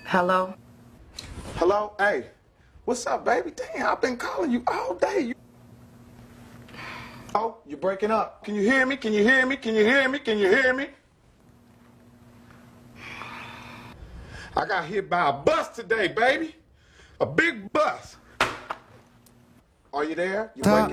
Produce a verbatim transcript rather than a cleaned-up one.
Hello? Hello? Hey, what's up, baby? Damn, I've been calling you all day. You... Oh, you're breaking up. Can you hear me? Can you hear me? Can you hear me? Can you hear me? I got hit by a bus today, baby. A big bus. Are you there? You waking